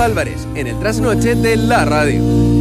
Álvarez, en el trasnoche de la radio.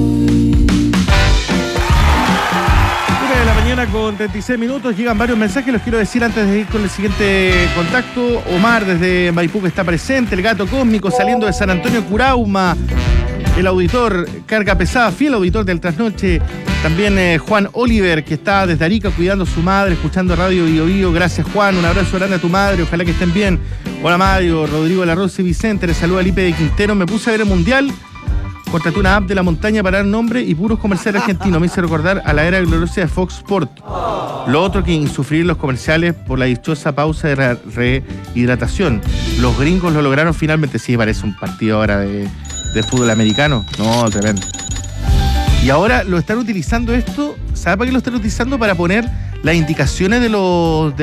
1:00 con 36 minutos, llegan varios mensajes, los quiero decir antes de ir con el siguiente contacto. Omar desde Maipú que está presente, el Gato Cósmico saliendo de San Antonio Curauma, el auditor Carga Pesada, fiel auditor del trasnoche. También Juan Oliver, que está desde Arica cuidando a su madre, escuchando Radio Bio Bio. Gracias, Juan. Un abrazo grande a tu madre. Ojalá que estén bien. Hola, Mario. Rodrigo de la Rosa y Vicente. Le saluda Lipe de Quintero. Me puse a ver el Mundial. Contraté una app de la montaña para dar nombre y puros comerciales argentinos. Me hizo recordar a la era gloriosa de Fox Sport. Lo otro que insufrir los comerciales por la dichosa pausa de rehidratación. Los gringos lo lograron finalmente. Sí, parece un partido ahora de fútbol americano. No, tremendo. Y ahora lo están utilizando esto, ¿sabe para qué lo están utilizando? Para poner las indicaciones de los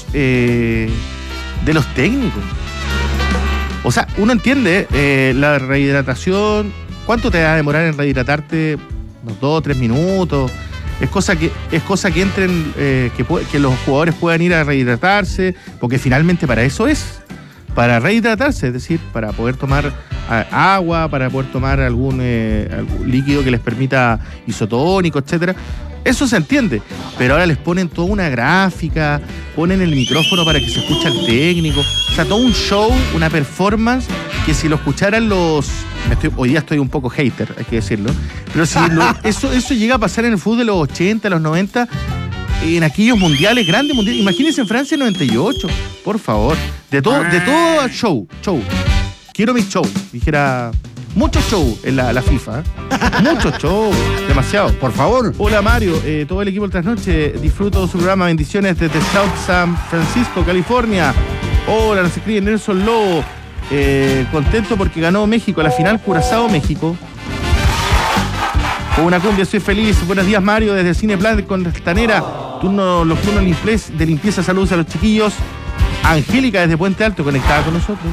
técnicos. O sea, uno entiende la rehidratación. ¿Cuánto te va a demorar en rehidratarte? Unos 2 o 3 minutos. Es cosa que entren, que los jugadores puedan ir a rehidratarse, porque finalmente para eso es. Para rehidratarse, es decir, para poder tomar agua, para poder tomar algún líquido que les permita isotónico, etcétera. Eso se entiende, pero ahora les ponen toda una gráfica, ponen el micrófono para que se escuche al técnico, o sea, todo un show, una performance que si lo escucharan hoy día estoy un poco hater, hay que decirlo, pero si eso llega a pasar en el fútbol de los 80, los 90, en aquellos mundiales, grandes mundiales, imagínense en Francia en 98, por favor, de todo show. Quiero mi show, dijera, mucho show en la FIFA, mucho show, demasiado. Por favor. Hola Mario, todo el equipo del Trasnoche, disfruto de su programa, bendiciones desde South San Francisco, California. Hola, nos escribe Nelson Lobo, contento porque ganó México, la final Curazao, México. Con una cumbia, soy feliz. Buenos días Mario, desde Cineplan con Restanera, los turnos de limpieza, saludos a los chiquillos. Angélica desde Puente Alto, conectada con nosotros.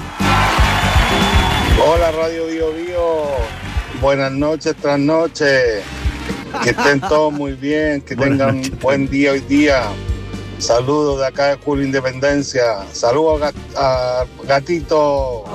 Hola Radio Bio Bio, buenas noches, trasnoche, que estén todos muy bien, que tengan un buen día hoy día. Saludos de acá de Julio Independencia, saludos a Gatito.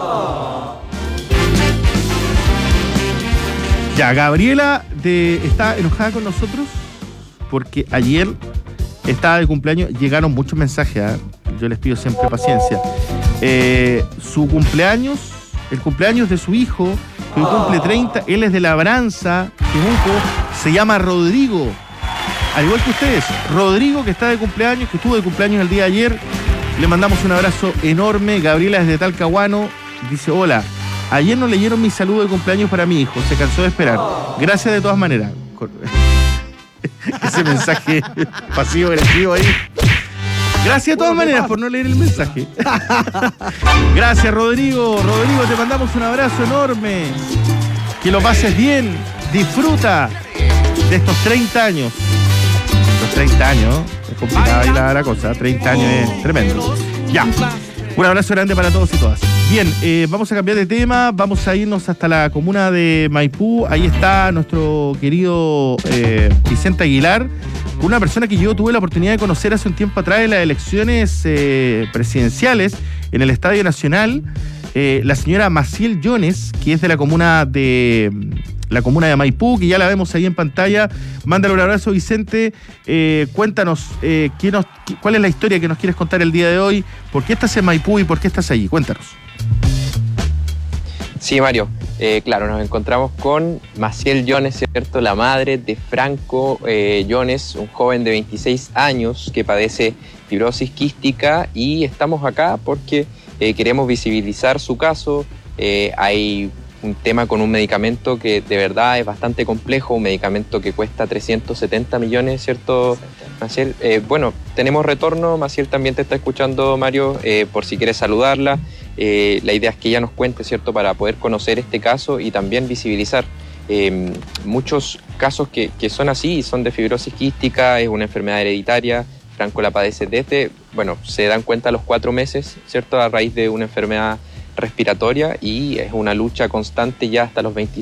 Ya, Gabriela está enojada con nosotros porque ayer estaba de cumpleaños, llegaron muchos mensajes, yo les pido siempre paciencia. Su cumpleaños, el cumpleaños de su hijo, que hoy cumple 30, él es de Labranza, Temuco, se llama Rodrigo, al igual que ustedes, Rodrigo, que está de cumpleaños, que estuvo de cumpleaños el día de ayer, le mandamos un abrazo enorme. Gabriela desde Talcahuano dice, hola, ayer no leyeron mi saludo de cumpleaños para mi hijo, se cansó de esperar, gracias de todas maneras. Ese mensaje pasivo-agresivo ahí. Gracias de todas maneras por no leer el mensaje. Gracias, Rodrigo. Rodrigo, te mandamos un abrazo enorme. Que lo pases bien. Disfruta de estos 30 años. Los 30 años, es complicada ahí la cosa. 30 años es tremendo. Ya. Un abrazo grande para todos y todas. Bien, vamos a cambiar de tema. Vamos a irnos hasta la comuna de Maipú. Ahí está nuestro querido Vicente Aguilar, una persona que yo tuve la oportunidad de conocer hace un tiempo atrás en las elecciones presidenciales en el Estadio Nacional. La señora Maciel Jones, que es de la comuna de Maipú, que ya la vemos ahí en pantalla. Mándale un abrazo, Vicente. Cuéntanos cuál es la historia que nos quieres contar el día de hoy. ¿Por qué estás en Maipú y por qué estás allí? Cuéntanos. Sí, Mario. Claro, nos encontramos con Maciel Jones, ¿cierto? La madre de Franco Jones, un joven de 26 años que padece fibrosis quística, y estamos acá porque queremos visibilizar su caso. Hay un tema con un medicamento que de verdad es bastante complejo, un medicamento que cuesta 370 millones, ¿cierto, Maciel? Bueno, tenemos retorno, Maciel también te está escuchando, Mario, por si quieres saludarla. La idea es que ella nos cuente, ¿cierto?, para poder conocer este caso y también visibilizar muchos casos que son así, son de fibrosis quística, es una enfermedad hereditaria. Franco la padece desde, se dan cuenta a los 4 meses, ¿cierto?, a raíz de una enfermedad respiratoria, y es una lucha constante ya hasta los 25